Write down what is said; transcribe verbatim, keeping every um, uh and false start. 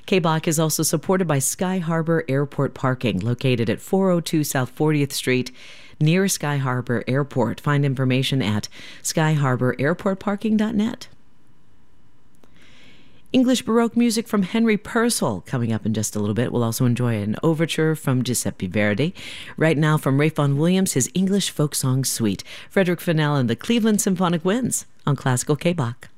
K-Bach is also supported by Sky Harbor Airport Parking, located at four oh two South fortieth Street, near Sky Harbor Airport. Find information at sky harbor airport parking dot net. English Baroque music from Henry Purcell coming up in just a little bit. We'll also enjoy an overture from Giuseppe Verdi. Right now from Ralph Vaughan Williams, his English Folk Song Suite. Frederick Fennell and the Cleveland Symphonic Winds on Classical K-Bach.